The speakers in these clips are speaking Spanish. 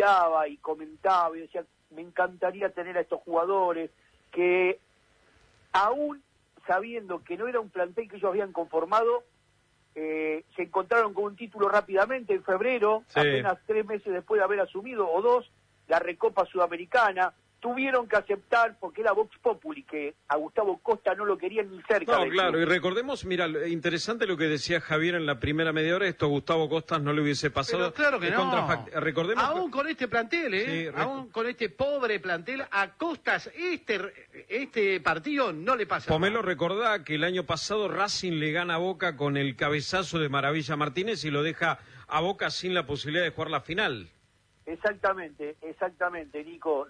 hablaba y comentaba y decía, me encantaría tener a estos jugadores que aún sabiendo que no era un plantel que ellos habían conformado, se encontraron con un título rápidamente en febrero, sí, apenas 3 meses después de haber asumido, o 2, la Recopa Sudamericana. Tuvieron que aceptar, porque era Vox Populi, que a Gustavo Costa no lo querían ni cerca. No, claro, y recordemos, mira, interesante lo que decía Javier en la primera media hora, esto a Gustavo Costa no le hubiese pasado. Pero claro que no. Recordemos aún con este plantel, sí, aún con este pobre plantel, a Costas este partido no le pasa. Pomelo, recordá que el año pasado Racing le gana a Boca con el cabezazo de Maravilla Martínez y lo deja a Boca sin la posibilidad de jugar la final. Exactamente, Nico.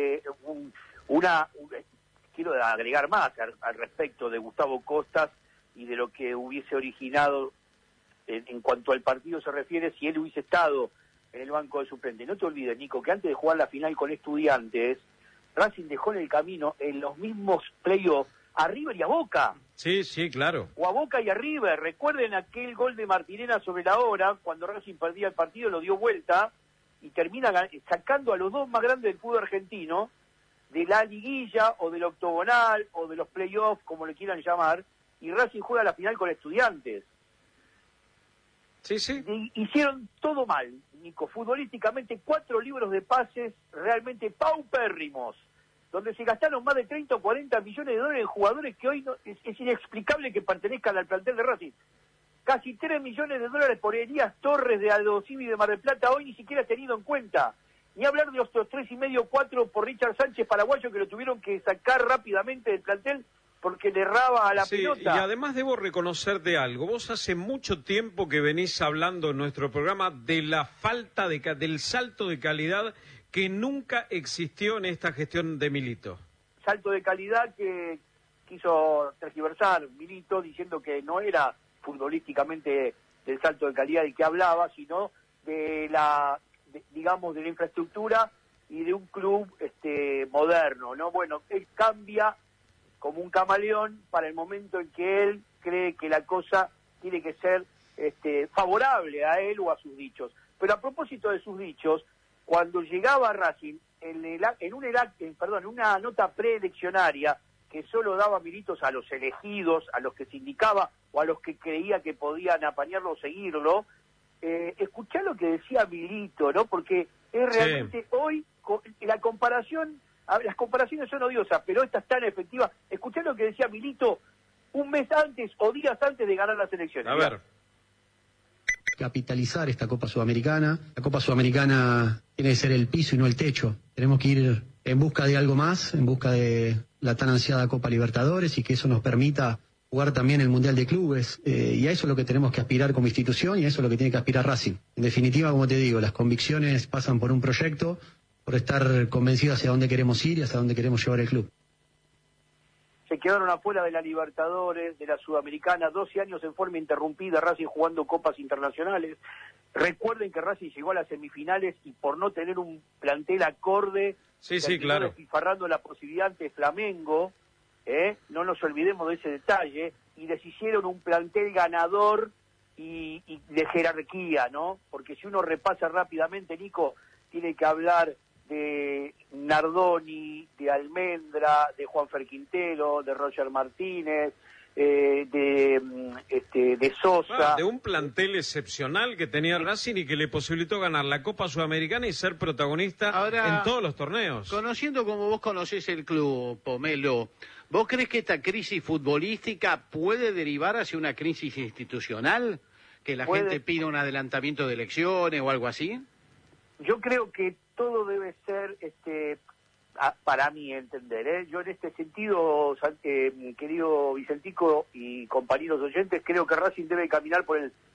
Quiero agregar más al respecto de Gustavo Costas y de lo que hubiese originado en cuanto al partido se refiere, si él hubiese estado en el banco de suplentes. No te olvides, Nico, que antes de jugar la final con Estudiantes, Racing dejó en el camino en los mismos playoffs a River y a Boca. Sí, claro. O a Boca y a River. Recuerden aquel gol de Martinena sobre la hora, cuando Racing perdía el partido, lo dio vuelta y termina sacando a los dos más grandes del fútbol argentino de la liguilla o del octogonal o de los playoffs, como le quieran llamar, y Racing juega la final con Estudiantes. Sí. Hicieron todo mal, Nico, futbolísticamente 4 libros de pases realmente paupérrimos, donde se gastaron más de 30 o 40 millones de dólares en jugadores que hoy es inexplicable que pertenezcan al plantel de Racing. Casi 3 millones de dólares por Elías Torres de Aldo Civi de Mar del Plata, hoy ni siquiera tenido en cuenta. Ni hablar de los 3,5, 4 por Richard Sánchez, paraguayo, que lo tuvieron que sacar rápidamente del plantel porque le erraba a la pelota. Y además debo reconocerte algo. Vos hace mucho tiempo que venís hablando en nuestro programa de la falta del salto de calidad que nunca existió en esta gestión de Milito. Salto de calidad que quiso tergiversar Milito diciendo que no era futbolísticamente del salto de calidad del que hablaba, sino de la infraestructura y de un club moderno, ¿no? Bueno, él cambia como un camaleón para el momento en que él cree que la cosa tiene que ser favorable a él o a sus dichos. Pero a propósito de sus dichos, cuando llegaba a Racing, en una nota preeleccionaria que solo daba militos a los elegidos, a los que se indicaba o a los que creía que podían apañarlo o seguirlo, escuchá lo que decía Milito, ¿no? Porque es realmente hoy, las comparaciones son odiosas, pero esta es tan efectiva. Escuchá lo que decía Milito un mes antes o días antes de ganar las elecciones. A ver. Capitalizar esta Copa Sudamericana. La Copa Sudamericana tiene que ser el piso y no el techo. Tenemos que ir en busca de algo más, en busca de la tan ansiada Copa Libertadores y que eso nos permita jugar también el Mundial de Clubes, y a eso es lo que tenemos que aspirar como institución y a eso es lo que tiene que aspirar Racing. En definitiva, como te digo, las convicciones pasan por un proyecto, por estar convencidos hacia dónde queremos ir y hacia dónde queremos llevar el club. Se quedaron afuera de la Libertadores, de la Sudamericana, 12 años en forma interrumpida, Racing jugando copas internacionales. Recuerden que Racing llegó a las semifinales y por no tener un plantel acorde, claro, despilfarrando la posibilidad ante Flamengo, no nos olvidemos de ese detalle, y les hicieron un plantel ganador y de jerarquía, ¿no? Porque si uno repasa rápidamente, Nico, tiene que hablar de Nardoni, de Almendra, de Juanfer Quintero, de Roger Martínez, de Sosa. De un plantel excepcional que tenía Racing y que le posibilitó ganar la Copa Sudamericana y ser protagonista en todos los torneos. Conociendo como vos conocés el club, Pomelo, ¿vos crees que esta crisis futbolística puede derivar hacia una crisis institucional? ¿Que la gente pida un adelantamiento de elecciones o algo así? Yo creo que todo debe ser, para mí entender, yo en este sentido, querido Vicentico y compañeros oyentes, creo que Racing debe caminar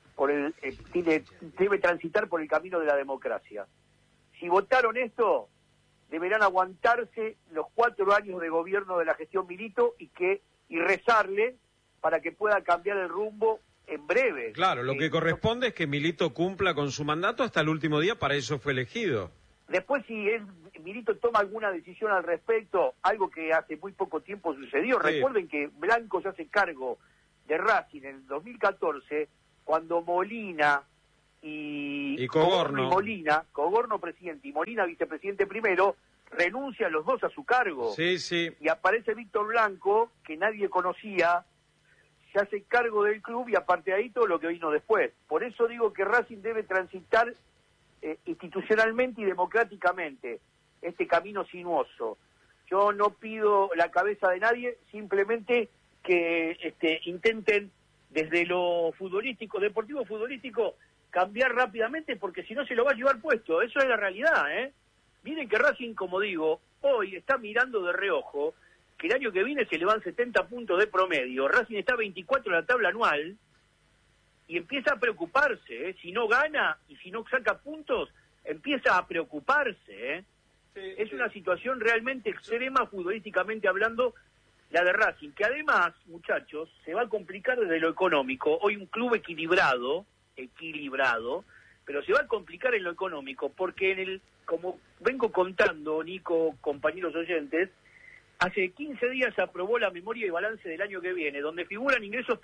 debe transitar por el camino de la democracia. Si votaron esto, deberán aguantarse los 4 años de gobierno de la gestión Milito y rezarle para que pueda cambiar el rumbo en breve. Claro, lo que corresponde es que Milito cumpla con su mandato hasta el último día, para eso fue elegido. Después, si Milito toma alguna decisión al respecto, algo que hace muy poco tiempo sucedió, recuerden que Blanco se hace cargo de Racing en el 2014, cuando Molina y Cogorno. y Molina, Cogorno presidente y Molina vicepresidente primero, renuncian los dos a su cargo. Sí, sí. Y aparece Víctor Blanco, que nadie conocía, se hace cargo del club y aparte de ahí todo lo que vino después. Por eso digo que Racing debe transitar institucionalmente y democráticamente este camino sinuoso. Yo no pido la cabeza de nadie, simplemente que intenten desde lo futbolístico, deportivo futbolístico, cambiar rápidamente, porque si no se lo va a llevar puesto. Eso es la realidad, ¿eh? Miren que Racing, como digo, hoy está mirando de reojo que el año que viene se le van 70 puntos de promedio. Racing está 24 en la tabla anual y empieza a preocuparse, ¿eh? Si no gana y si no saca puntos, empieza a preocuparse, ¿eh? Sí, es una situación realmente extrema futbolísticamente hablando, la de Racing, que además, muchachos, se va a complicar desde lo económico. Hoy un club equilibrado, pero se va a complicar en lo económico, porque como vengo contando, Nico, compañeros oyentes, hace 15 días se aprobó la memoria y balance del año que viene, donde figuran ingresos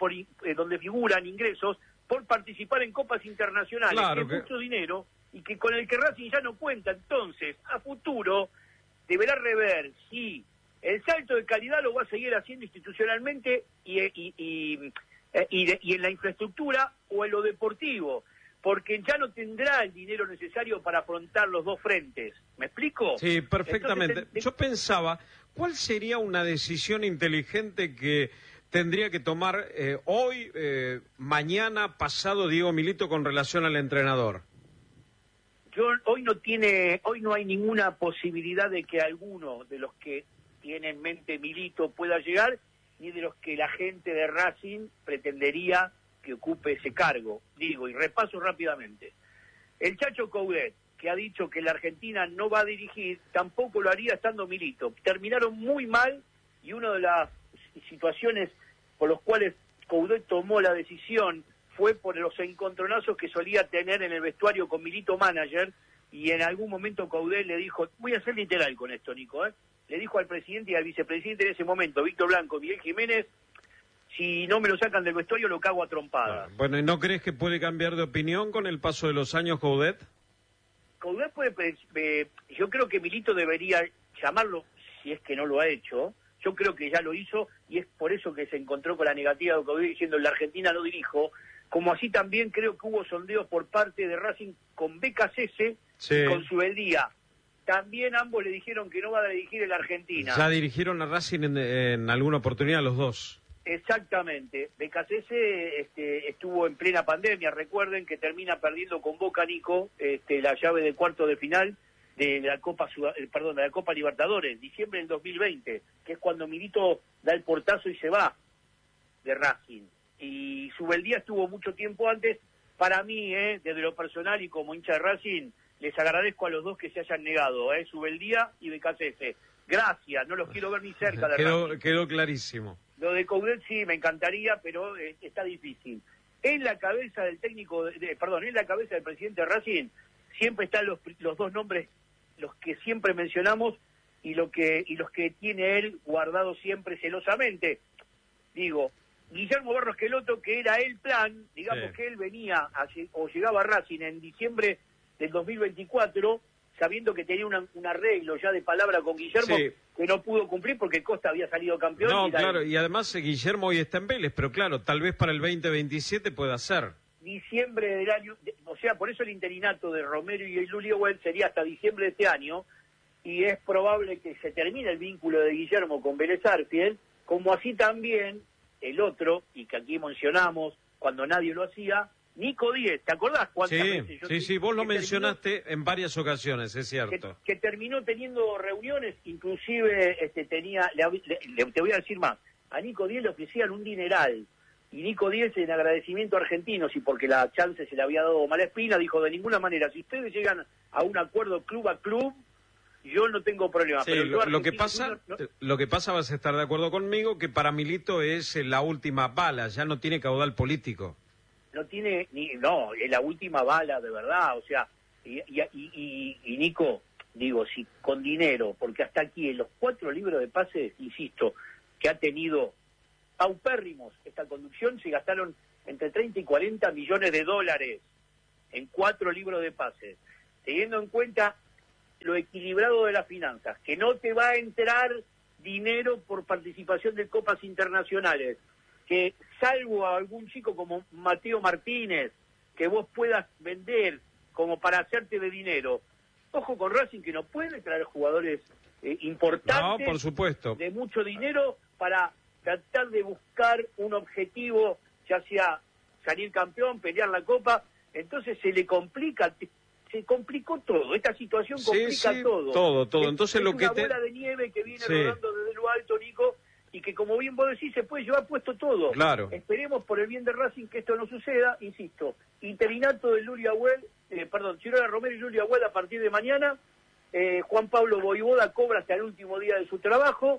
por participar en copas internacionales, claro, que es mucho dinero, y que con el que Racing ya no cuenta. Entonces, a futuro, deberá rever si el salto de calidad lo va a seguir haciendo institucionalmente y en la infraestructura o en lo deportivo, porque ya no tendrá el dinero necesario para afrontar los dos frentes. ¿Me explico? Sí, perfectamente. Entonces, yo pensaba, ¿cuál sería una decisión inteligente que tendría que tomar hoy, mañana, pasado Diego Milito con relación al entrenador? Hoy no hay ninguna posibilidad de que alguno de los que tiene en mente Milito pueda llegar, ni de los que la gente de Racing pretendería que ocupe ese cargo. Digo, y repaso rápidamente. El Chacho Coudet, que ha dicho que la Argentina no va a dirigir, tampoco lo haría estando Milito. Terminaron muy mal y una de las situaciones por las cuales Coudet tomó la decisión fue por los encontronazos que solía tener en el vestuario con Milito manager, y en algún momento Coudet le dijo, voy a ser literal con esto, Nico, le dijo al presidente y al vicepresidente en ese momento, Víctor Blanco, Miguel Jiménez, si no me lo sacan del vestuario lo cago a trompadas. Bueno, ¿y no crees que puede cambiar de opinión con el paso de los años Coudet? Coudet yo creo que Milito debería llamarlo, si es que no lo ha hecho. Yo creo que ya lo hizo y es por eso que se encontró con la negativa de Coudet diciendo la Argentina no dirijo, como así también creo que hubo sondeos por parte de Racing con Becasese y con Subeldía. También ambos le dijeron que no va a dirigir en la Argentina. Ya dirigieron a Racing en alguna oportunidad los dos. Exactamente. Becasese estuvo en plena pandemia, recuerden que termina perdiendo con Boca, Nico, la llave de cuarto de final de la Copa Libertadores, diciembre del 2020, que es cuando Milito da el portazo y se va de Racing. Y Subeldía estuvo mucho tiempo antes. Para mí, desde lo personal y como hincha de Racing, les agradezco a los dos que se hayan negado, Subeldía y Becasese. Gracias, no los quiero ver ni cerca de Racing. Quedó clarísimo. Lo de Coudet sí, me encantaría, pero está difícil. En la cabeza del en la cabeza del presidente de Racing, siempre están los dos nombres, los que siempre mencionamos, y los que tiene él guardado siempre celosamente. Digo, Guillermo Barros Queloto, que era el plan, digamos que él venía o llegaba a Racing en diciembre del 2024, sabiendo que tenía un arreglo ya de palabra con Guillermo, que no pudo cumplir porque Costa había salido campeón. No, claro, y además Guillermo hoy está en Vélez, pero claro, tal vez para el 2027 pueda ser. Diciembre del año, o sea, por eso el interinato de Romero y Luliewell sería hasta diciembre de este año, y es probable que se termine el vínculo de Guillermo con Vélez Arfiel, como así también el otro, y que aquí mencionamos cuando nadie lo hacía, Nico Díez. ¿Te acordás cuántas veces? Sí, vos lo mencionaste en varias ocasiones, es cierto. Que terminó teniendo reuniones, inclusive te voy a decir más, a Nico Díez le ofrecían un dineral, y Nico Díez, en agradecimiento a Argentinos y porque la chance se le había dado Malespina, dijo, de ninguna manera, si ustedes llegan a un acuerdo club a club, yo no tengo problema. Sí, pero lo que pasa, vas a estar de acuerdo conmigo, que para Milito es la última bala, ya no tiene caudal político. No tiene, es la última bala de verdad, o sea, y Nico, digo, si con dinero, porque hasta aquí en los 4 libros de pases, insisto, que ha tenido paupérrimos esta conducción, se gastaron entre 30 y 40 millones de dólares en 4 libros de pases, teniendo en cuenta lo equilibrado de las finanzas, que no te va a entrar dinero por participación de copas internacionales, que salvo a algún chico como Mateo Martínez, que vos puedas vender como para hacerte de dinero. Ojo con Racing, que no puede traer jugadores importantes, no, por supuesto, de mucho dinero para tratar de buscar un objetivo, ya sea salir campeón, pelear la copa. Entonces se complicó todo, esta situación complica todo. Entonces es una bola de nieve que viene rodando desde lo alto, Nico, y que, como bien vos decís, se puede llevar puesto todo. Claro. Esperemos por el bien de Racing que esto no suceda. Insisto, interinato de Luli Agüel, Chirola Romero y Luli Agüel a partir de mañana. Juan Pablo Voivoda cobra hasta el último día de su trabajo.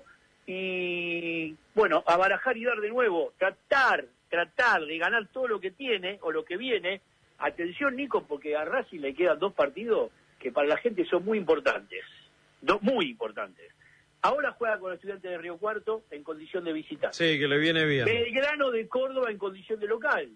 Y, bueno, a barajar y dar de nuevo. Tratar de ganar todo lo que tiene o lo que viene. Atención, Nico, porque a Racing le quedan 2 partidos que para la gente son muy importantes. Muy importantes. Ahora juega con Estudiantes de Río Cuarto en condición de visitante. Sí, que le viene bien. Belgrano de Córdoba en condición de local.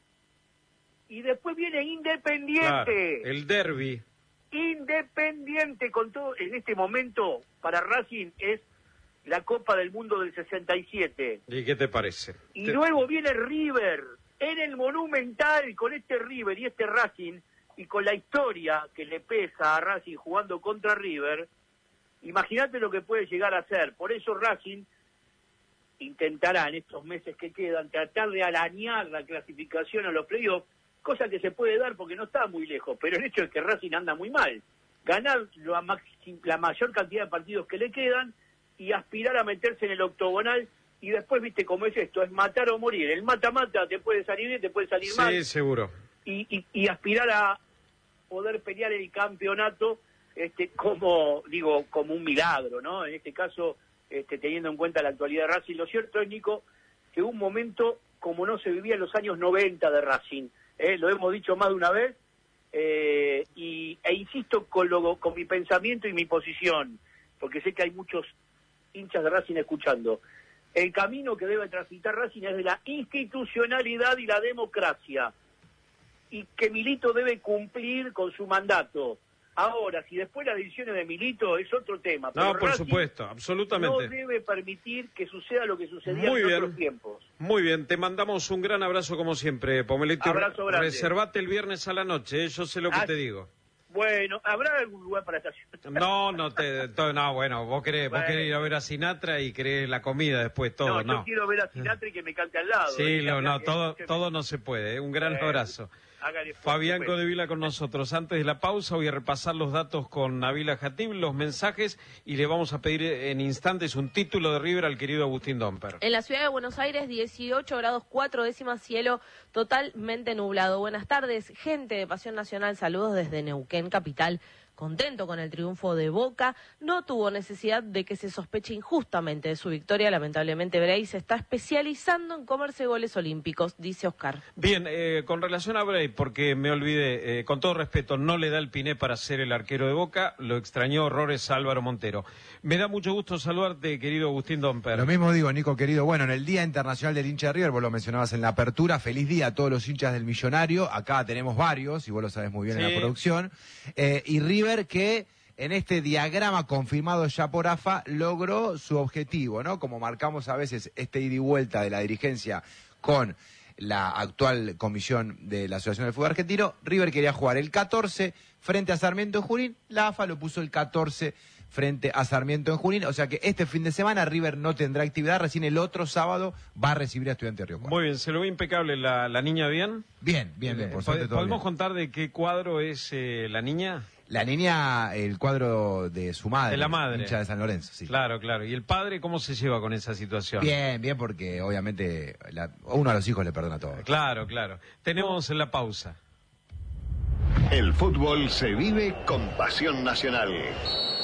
Y después viene Independiente. Claro, el derbi. Independiente, con todo, en este momento, para Racing es la Copa del Mundo del 67. ¿Y qué te parece? Y luego viene River, en el Monumental, con este River y este Racing, y con la historia que le pesa a Racing jugando contra River. Imagínate lo que puede llegar a ser. Por eso Racing intentará en estos meses que quedan tratar de arañar la clasificación a los playoffs, cosa que se puede dar porque no está muy lejos, pero el hecho es que Racing anda muy mal. Ganar la mayor cantidad de partidos que le quedan y aspirar a meterse en el octogonal, y después, viste cómo es esto, es matar o morir. El mata-mata te puede salir bien, te puede salir mal. Sí, seguro. Y aspirar a poder pelear el campeonato como un milagro, ¿no? En este caso, teniendo en cuenta la actualidad de Racing. Lo cierto es, Nico, que un momento como no se vivía en los años 90 de Racing, lo hemos dicho más de una vez, e insisto con mi pensamiento y mi posición, porque sé que hay muchos hinchas de Racing escuchando. El camino que debe transitar Racing es de la institucionalidad y la democracia, y que Milito debe cumplir con su mandato. Ahora, si después las decisiones de Milito es otro tema. No, pero por Racing supuesto, absolutamente. no debe permitir que suceda lo que sucedía Muy en bien. otros tiempos. Muy bien, te mandamos un gran abrazo como siempre, Pomelito. Abrazo grande. Reservate el viernes a la noche, yo sé lo que te digo. Bueno, ¿habrá algún lugar para estacionar? No, bueno, vos querés ir a ver a Sinatra y querés la comida después, todo, no. Yo quiero ver a Sinatra y que me cante al lado. Sí, todo no se puede, un gran abrazo. Fabián Codevila con nosotros. Antes de la pausa voy a repasar los datos con Nabila Jatib, los mensajes, y le vamos a pedir en instantes un título de River al querido Agustín Domper. En la ciudad de Buenos Aires, 18 grados 4 décimas, cielo totalmente nublado. Buenas tardes, gente de Pasión Nacional, saludos desde Neuquén, capital. Contento con el triunfo de Boca, no tuvo necesidad de que se sospeche injustamente de su victoria. Lamentablemente, Bray se está especializando en comerse goles olímpicos, dice Oscar. Bien, con relación a Bray, porque me olvidé, con todo respeto, no le da el piné para ser el arquero de Boca, lo extrañó horrores Álvaro Montero. Me da mucho gusto saludarte, querido Agustín Domper. Lo mismo digo, Nico, querido. Bueno, en el Día Internacional del Hincha de River, vos lo mencionabas en la apertura, feliz día a todos los hinchas del Millonario. Acá tenemos varios, y vos lo sabés muy bien en la producción. Y River, que en este diagrama confirmado ya por AFA logró su objetivo, ¿no? Como marcamos a veces este ida y vuelta de la dirigencia con la actual comisión de la Asociación del Fútbol Argentino, River quería jugar el 14 frente a Sarmiento en Junín, la AFA lo puso el 14 frente a Sarmiento en Junín, o sea que este fin de semana River no tendrá actividad, recién el otro sábado va a recibir a Estudiantes de Río Cuarto. Muy bien, ¿se lo ve impecable la niña bien? Bien, por suerte todo ¿Podemos bien. contar de qué cuadro es la niña? La niña, el cuadro de su madre. De la madre. Hincha de San Lorenzo, sí. Claro. ¿Y el padre cómo se lleva con esa situación? Bien, porque obviamente uno a los hijos le perdona todo. Claro. Tenemos la pausa. El fútbol se vive con Pasión Nacional.